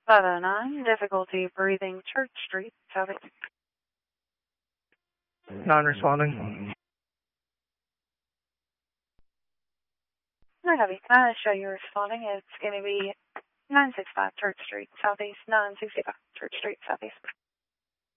509, difficulty breathing, Church Street, Southeast. Non-responding. Alright, Heavy. Can I show you responding? It's going to be 965 Church Street, Southeast, 965 Church Street, Southeast.